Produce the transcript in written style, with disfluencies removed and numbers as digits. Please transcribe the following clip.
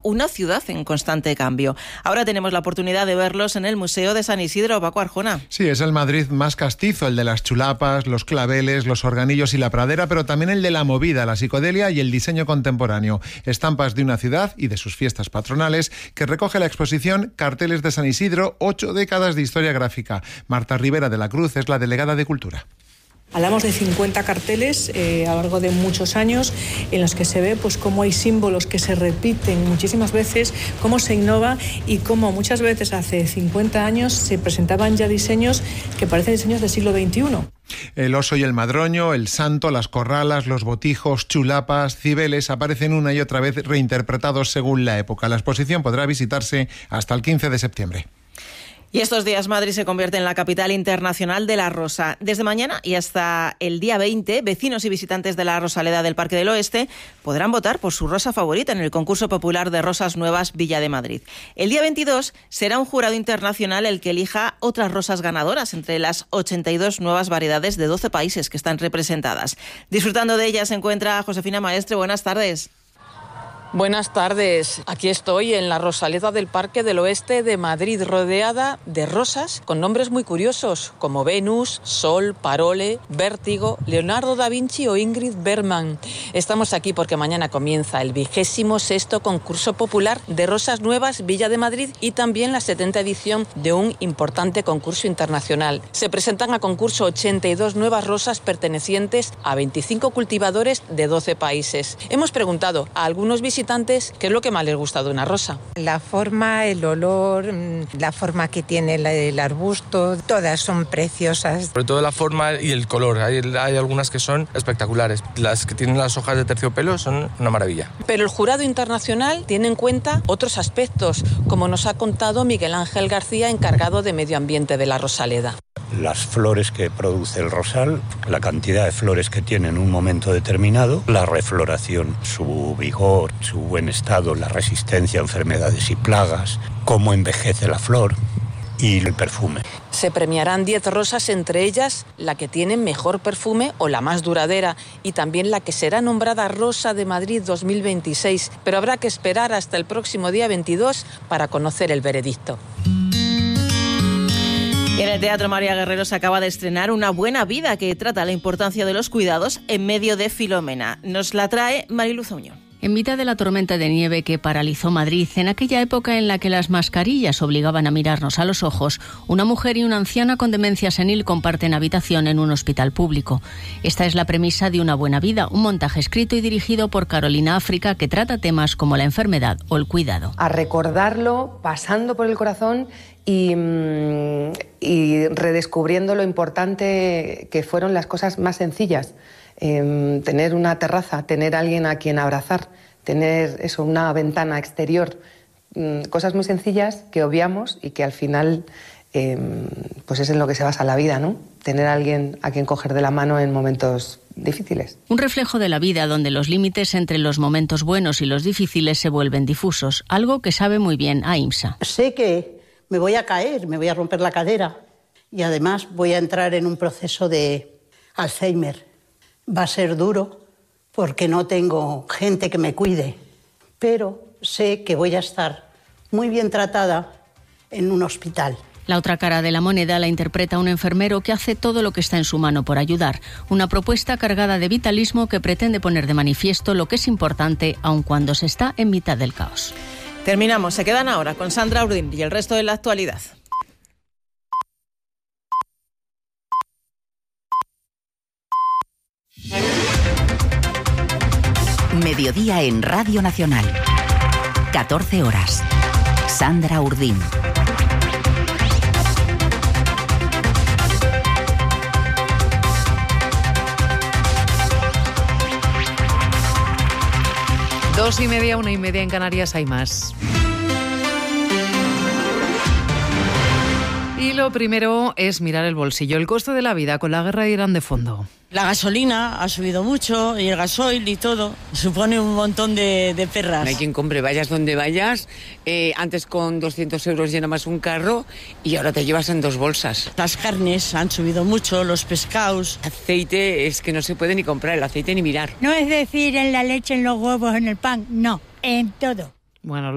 una ciudad en constante cambio. Ahora tenemos la oportunidad de verlos en el Museo de San Isidro. Paco Arjona. Sí, es el Madrid más castizo, el de las chulapas, los claveles, los organillos y la pradera, pero también el de la movida, la psicodelia y el diseño contemporáneo. Estampas de una ciudad y de sus fiestas patronales que recoge la exposición Carteles de San Isidro, 8 décadas de historia gráfica. Marta Rivera de la Cruz es la delegada de Cultura. Hablamos de 50 carteles a lo largo de muchos años en los que se ve pues cómo hay símbolos que se repiten muchísimas veces, cómo se innova y cómo muchas veces hace 50 años se presentaban ya diseños que parecen diseños del siglo XXI. El oso y el madroño, el santo, las corralas, los botijos, chulapas, cibeles aparecen una y otra vez reinterpretados según la época. La exposición podrá visitarse hasta el 15 de septiembre. Y estos días Madrid se convierte en la capital internacional de la rosa. Desde mañana y hasta el día 20, vecinos y visitantes de la Rosaleda del Parque del Oeste podrán votar por su rosa favorita en el concurso popular de Rosas Nuevas Villa de Madrid. El día 22 será un jurado internacional el que elija otras rosas ganadoras entre las 82 nuevas variedades de 12 países que están representadas. Disfrutando de ellas se encuentra Josefina Maestre. Buenas tardes. Buenas tardes. Aquí estoy en la Rosaleda del Parque del Oeste de Madrid, rodeada de rosas con nombres muy curiosos como Venus, Sol, Parole, Vértigo, Leonardo da Vinci o Ingrid Bergman. Estamos aquí porque mañana comienza el 26º concurso popular de Rosas Nuevas Villa de Madrid y también la 70ª edición de un importante concurso internacional. Se presentan a concurso 82 nuevas rosas pertenecientes a 25 cultivadores de 12 países. Hemos preguntado a algunos visitantes qué es lo que más les gusta de una rosa. La forma, el olor, la forma que tiene el arbusto, todas son preciosas. Sobre todo la forma y el color. Hay algunas que son espectaculares. Las que tienen las hojas de terciopelo son una maravilla. Pero el jurado internacional tiene en cuenta otros aspectos, como nos ha contado Miguel Ángel García, encargado de Medio Ambiente de la Rosaleda. Las flores que produce el rosal, la cantidad de flores que tiene en un momento determinado, la refloración, su vigor, su buen estado, la resistencia a enfermedades y plagas, cómo envejece la flor y el perfume. Se premiarán 10 rosas, entre ellas la que tiene mejor perfume o la más duradera y también la que será nombrada Rosa de Madrid 2026, pero habrá que esperar hasta el próximo día 22 para conocer el veredicto. Y en el Teatro María Guerrero se acaba de estrenar Una buena vida, que trata la importancia de los cuidados en medio de Filomena. Nos la trae Mariluz Oñón. En mitad de la tormenta de nieve que paralizó Madrid, en aquella época en la que las mascarillas obligaban a mirarnos a los ojos, una mujer y una anciana con demencia senil comparten habitación en un hospital público. Esta es la premisa de Una buena vida, un montaje escrito y dirigido por Carolina África que trata temas como la enfermedad o el cuidado. A recordarlo, pasando por el corazón y redescubriendo lo importante que fueron las cosas más sencillas. Tener una terraza, tener alguien a quien abrazar, tener una ventana exterior, cosas muy sencillas que obviamos y que al final pues es en lo que se basa la vida, ¿no? Tener a alguien a quien coger de la mano en momentos difíciles. Un reflejo de la vida donde los límites entre los momentos buenos y los difíciles se vuelven difusos, algo que sabe muy bien Aimsa. Sé que me voy a caer, me voy a romper la cadera y además voy a entrar en un proceso de Alzheimer. Va a ser duro porque no tengo gente que me cuide, pero sé que voy a estar muy bien tratada en un hospital. La otra cara de la moneda la interpreta un enfermero que hace todo lo que está en su mano por ayudar. Una propuesta cargada de vitalismo que pretende poner de manifiesto lo que es importante aun cuando se está en mitad del caos. Terminamos. Se quedan ahora con Sandra Urdín y el resto de la actualidad. Mediodía en Radio Nacional. 14 horas. Sandra Urdín. Dos y media, 1:30 en Canarias, hay más. Y lo primero es mirar el bolsillo, el coste de la vida con la guerra de Irán de fondo. La gasolina ha subido mucho y el gasoil y todo. Supone un montón de perras. No hay quien compre, vayas donde vayas. Antes con 200 euros llenabas un carro y ahora te llevas en 2 bolsas. Las carnes han subido mucho, los pescados. Aceite, es que no se puede ni comprar el aceite ni mirar. No es decir en la leche, en los huevos, en el pan, no, en todo. Bueno,